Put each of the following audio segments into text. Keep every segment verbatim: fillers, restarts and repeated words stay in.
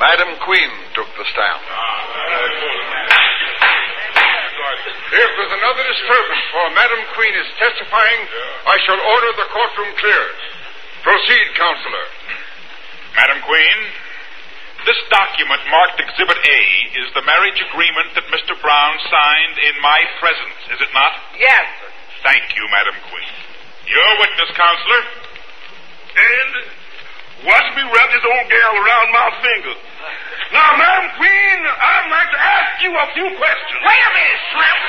Madam Queen took the stand. If there's another disturbance while Madam Queen is testifying, I shall order the courtroom cleared. Proceed, Counselor. Madam Queen, this document marked Exhibit A is the marriage agreement that Mister Brown signed in my presence, is it not? Yes, sir. Thank you, Madam Queen. Your witness, Counselor. And watch me wrap this old gal around my finger. Now, Madam Queen, I'd like to ask you a few questions. Wait a minute, Shrimp.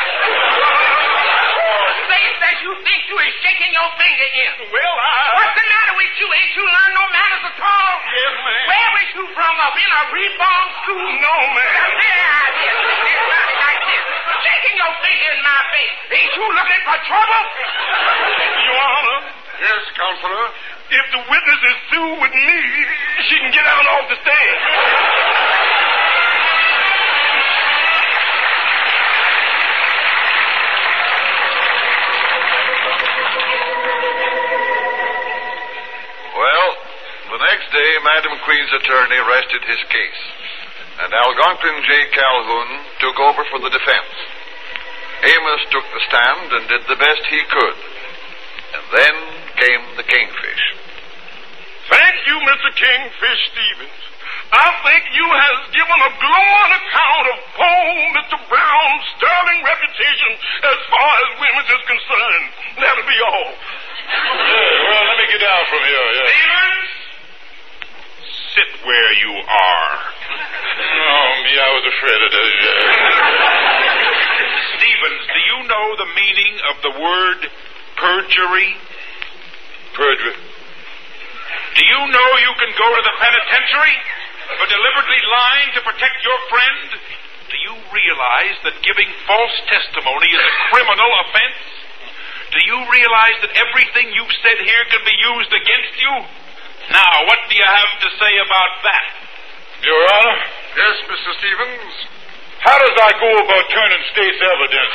Whose face that you think you is shaking your finger in? Well, I... What's the matter with you? Ain't you learned no manners at all? Yes, ma'am. Where was you from up? In a reform school? No, ma'am. Now, there I is. It's not like this. Shaking your finger in my face. Ain't you looking for trouble? Your Honor. Yes, Counselor. If the witness is through with me, she can get out off the stand. Well, the next day, Madam Queen's attorney rested his case, and Algonquin J. Calhoun took over for the defense. Amos took the stand and did the best he could. And then came the Kingfish. Thank you, Mister Kingfish Stevens. I think you has given a glowing account of poor Mister Brown's sterling reputation as far as women is concerned. That'll be all. Yeah, well, let me get down from here. Yeah. Stevens? Sit where you are. Oh, me, I was afraid of that. Stevens, do you know the meaning of the word perjury? Perjury. Do you know you can go to the penitentiary for deliberately lying to protect your friend? Do you realize that giving false testimony is a criminal offense? Do you realize that everything you've said here can be used against you? Now, what do you have to say about that? Your Honor? Yes, Mister Stevens. How does I go about turning state's evidence?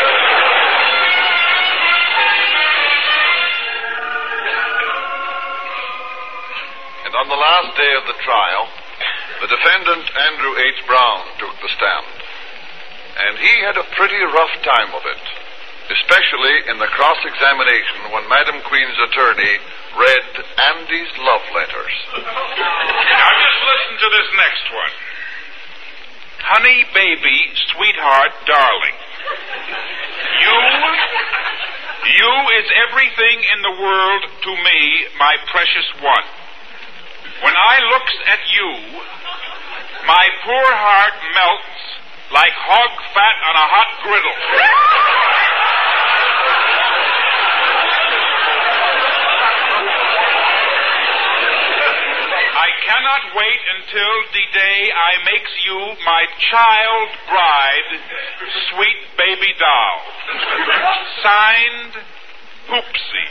And on the last day of the trial, the defendant, Andrew H. Brown, took the stand. And he had a pretty rough time of it, especially in the cross-examination when Madam Queen's attorney read Andy's love letters. Now just listen to this next one. Honey, baby, sweetheart, darling. You, you is everything in the world to me, my precious one. When I looks at you, my poor heart melts like hog fat on a hot griddle. I cannot wait until the day I makes you my child bride, sweet baby doll. Signed, Poopsie.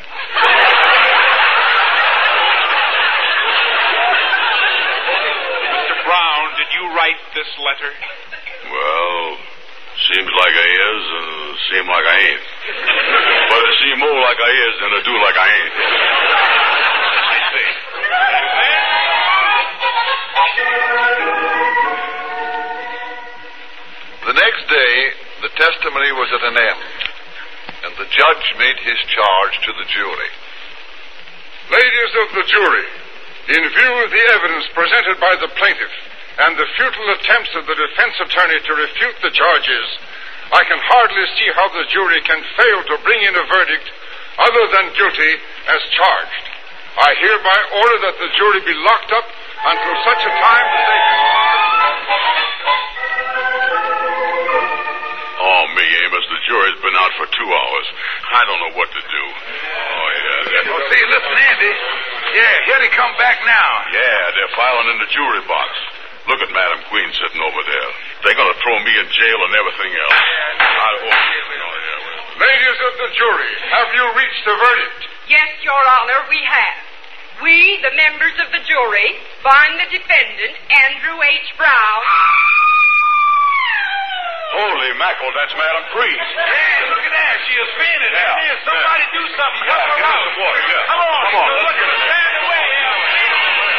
Mister Brown, did you write this letter? Well, seems like I is and seem like I ain't. But it seem more like I is than I do like I ain't. I see. The next day, the testimony was at an end, and the judge made his charge to the jury. Ladies of the jury, in view of the evidence presented by the plaintiff and the futile attempts of the defense attorney to refute the charges, I can hardly see how the jury can fail to bring in a verdict other than guilty as charged. I hereby order that the jury be locked up until such a time as they can... Oh, me, Amos, the jury's been out for two hours. I don't know what to do. Oh, yeah. That... Oh, see, listen, Andy. Yeah, here they come back now. Yeah, they're filing in the jury box. Look at Madam Queen sitting over there. They're going to throw me in jail and everything else. I, oh, oh, yeah, well. Ladies of the jury, have you reached a verdict? Yes, Your Honor, we have. We, the members of the jury, find the defendant, Andrew H. Brown. Holy mackerel, that's Madam Queen. Yeah, look at that. She is fainted. Yeah. Here, somebody Yeah. do something. Help Yeah, her get her out. some water, yeah. Come on. Come on, let's Look get at her. her. Stand away.